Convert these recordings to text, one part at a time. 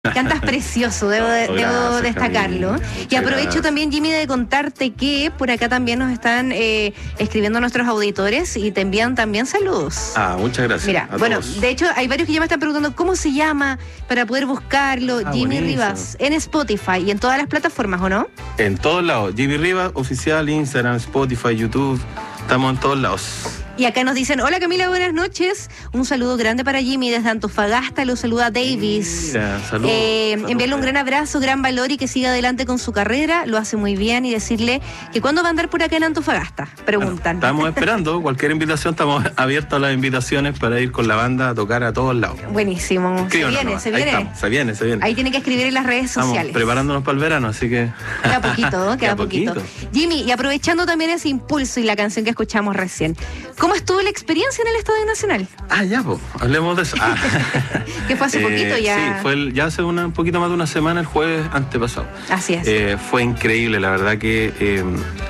Cantas precioso, debo Gracias, destacarlo. Camila. Y Muchas aprovecho gracias. también, Jimmy, de contarte que por acá también nos están escribiendo nuestros auditores y te envían también saludos. Muchas gracias. Mira, a bueno, todos. de hecho hay varios que ya me están preguntando cómo se llama para poder buscarlo. Jimmy Buenísimo. Rivas en Spotify y en todas las plataformas, ¿o no? En todos lados. Jimmy Rivas, oficial, Instagram, Spotify, YouTube. Estamos en todos lados. Y acá nos dicen, hola Camila, buenas noches. Un saludo grande para Jimmy desde Antofagasta, lo saluda Davis. Mira, saludos. Enviarle un gran abrazo, gran valor y que siga adelante con su carrera, lo hace muy bien, y decirle que cuándo va a andar por acá en Antofagasta, preguntan. Bueno, estamos esperando cualquier invitación, estamos abiertos a las invitaciones para ir con la banda a tocar a todos lados. Buenísimo, Escríbanos se nomás. viene. Ahí estamos, se viene. Ahí tiene que escribir en las redes Estamos sociales. preparándonos para el verano, así que... Queda poquito, ¿no? Queda Queda poquito. poquito. Jimmy, y aprovechando también ese impulso y la canción que escuchamos recién, ¿cómo estuvo la experiencia en el Estadio Nacional? Ya, pues, hablemos de eso. Que fue hace poquito ya. Sí, fue ya hace un poquito más de una semana, el jueves antepasado. Así es. Fue increíble, la verdad que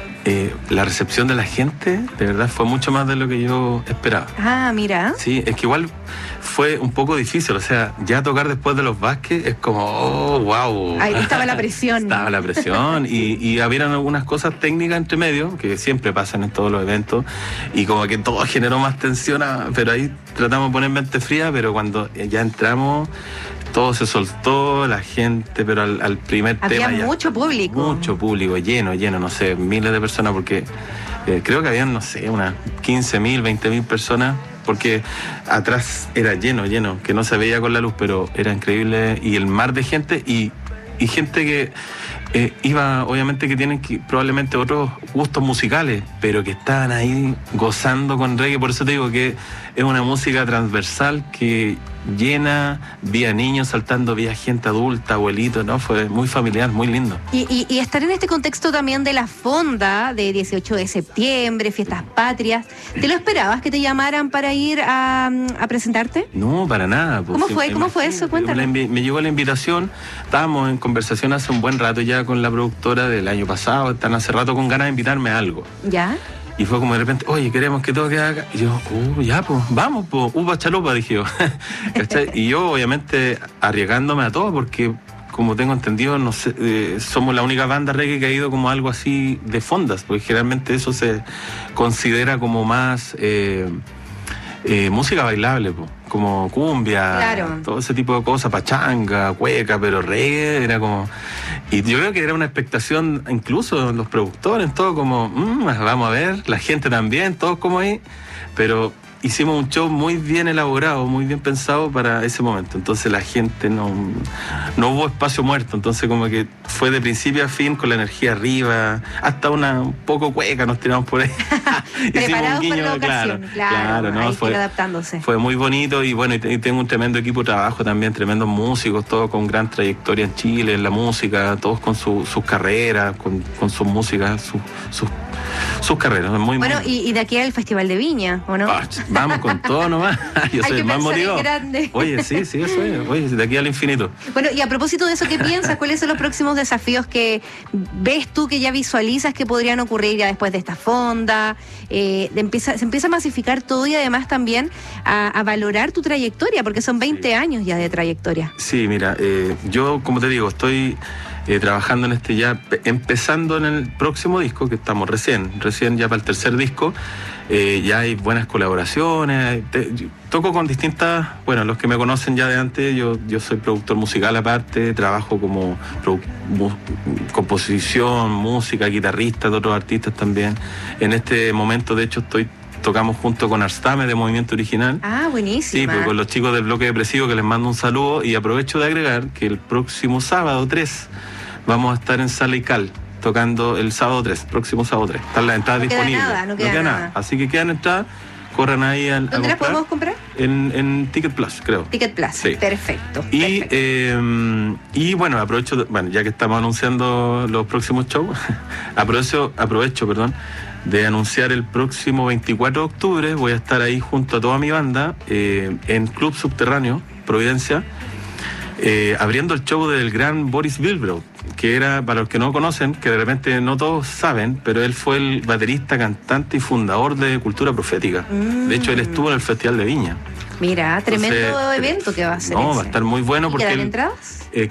la recepción de la gente, de verdad, fue mucho más de lo que yo esperaba. Mira. Sí, es que igual fue un poco difícil, o sea, ya tocar después de los Vázquez es como, oh, wow. Ahí estaba la presión. Estaba la presión y habían algunas cosas técnicas entre medio, que siempre pasan en todos los eventos, y como que todo generó más tensión, pero ahí tratamos de poner mente fría, pero cuando ya entramos, todo se soltó, la gente, pero al primer Había tema ya... mucho público. Mucho público, lleno, no sé, miles de personas, porque creo que habían, no sé, unas 15.000, 20.000 personas, porque atrás era lleno, que no se veía con la luz, pero era increíble, y el mar de gente, y gente que iba, obviamente que tienen probablemente otros gustos musicales, pero que estaban ahí gozando con reggae. Por eso te digo que es una música transversal que llena, vi a niños saltando, vi a gente adulta, abuelitos, ¿no? Fue muy familiar, muy lindo. Y estar en este contexto también de la fonda de 18 de septiembre, fiestas patrias, ¿te lo esperabas que te llamaran para ir a presentarte? No, para nada. ¿Cómo fue eso? Cuéntanos. Me llegó la invitación, estábamos en conversación hace un buen rato ya con la productora del año pasado, están hace rato con ganas de invitarme a algo. ¿Ya? Y fue como de repente, oye, queremos que todo quede acá. Y yo, ya, pues, vamos, pues, upa chalupa, dije yo. ¿Cachai? Y yo, obviamente, arriesgándome a todo, porque, como tengo entendido, no sé, somos la única banda reggae que ha ido como algo así de fondas, porque generalmente eso se considera como más música bailable, pues, como cumbia, claro, todo ese tipo de cosas, pachanga, cueca, pero reggae era como... Y yo creo que era una expectación, incluso los productores, todo como, vamos a ver, la gente también, todos como ahí, pero hicimos un show muy bien elaborado, muy bien pensado para ese momento, entonces la gente no hubo espacio muerto, entonces como que fue de principio a fin con la energía arriba, hasta un poco cueca nos tiramos por ahí. Preparados para la ocasión, claro, ¿no? hay que ir adaptándose. Fue muy bonito y bueno, y tengo un tremendo equipo de trabajo también, tremendos músicos, todos con gran trayectoria en Chile, en la música, todos con sus carreras, con sus músicas, sus carreras. Muy, bueno, muy... y de aquí al Festival de Viña, ¿o no? Vamos con todo nomás. Yo soy el más motivado. Grande. Oye, sí, eso es. Oye, de aquí al infinito. Bueno, y a propósito de eso, ¿qué piensas? ¿Cuáles son los próximos desafíos que ves tú, que ya visualizas que podrían ocurrir ya después de esta fonda? Se empieza a masificar todo y además también a valorar tu trayectoria, porque son 20 años ya de trayectoria. Sí, mira, yo, como te digo, estoy... trabajando en empezando en el próximo disco, que estamos recién ya para el tercer disco, ya hay buenas colaboraciones, toco con distintas, bueno, los que me conocen ya de antes, yo soy productor musical aparte, trabajo como composición, música, guitarrista de otros artistas también. En este momento, de hecho, tocamos junto con Arstame de Movimiento Original. Buenísimo. Sí, pues con los chicos del Bloque Depresivo, que les mando un saludo, y aprovecho de agregar que el próximo sábado 3 vamos a estar en Sala y Cal, tocando el próximo sábado 3. Están las entradas disponibles. No queda nada. Así que quedan entradas, corran ahí a ¿Dónde las podemos comprar? En Ticket Plus, creo. Ticket Plus, sí. Perfecto. Y bueno, aprovecho, ya que estamos anunciando los próximos shows, aprovecho, de anunciar el próximo 24 de octubre, voy a estar ahí junto a toda mi banda, en Club Subterráneo, Providencia, abriendo el show del gran Boris Bilbrow, que era, para los que no conocen, que de repente no todos saben, pero él fue el baterista, cantante y fundador de Cultura Profética. De hecho, él estuvo en el Festival de Viña. Mira, tremendo Entonces, evento que va a ser. No, ese. va a estar muy bueno ¿Y porque quedan entradas?